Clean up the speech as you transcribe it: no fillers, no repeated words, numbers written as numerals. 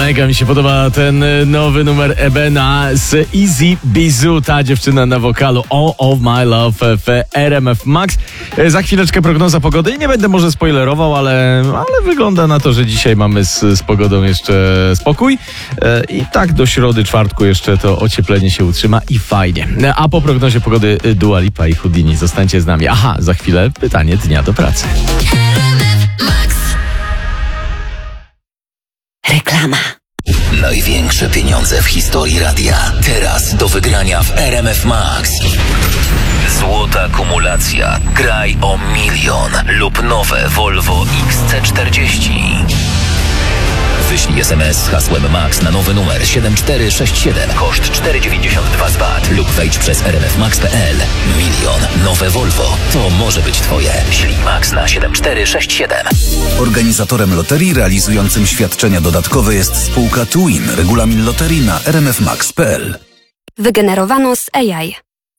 Mega mi się podoba ten nowy numer Ebena z Easy Bizu. Ta dziewczyna na wokalu All of My Love w RMF Max. Za chwileczkę prognoza pogody. Nie będę może spoilerował, ale wygląda na to, że dzisiaj mamy z pogodą jeszcze spokój. I tak do środy, czwartku jeszcze to ocieplenie się utrzyma i fajnie. A po prognozie pogody Dua Lipa i Houdini. Zostańcie z nami. Aha, za chwilę pytanie dnia do pracy. Reklama. Największe pieniądze w historii radia. Teraz do wygrania w RMF Max. Złota kumulacja. Graj o 1 000 000 lub nowe Volvo XC40. Wyślij SMS z hasłem MAX na nowy numer 7467. Koszt 4,92 z VAT lub wejdź przez rmfmax.pl. 1 000 000 nowe Volvo. To może być Twoje. Ślij MAX na 7467. Organizatorem loterii realizującym świadczenia dodatkowe jest spółka Twin. Regulamin loterii na rmfmax.pl. Wygenerowano z AI.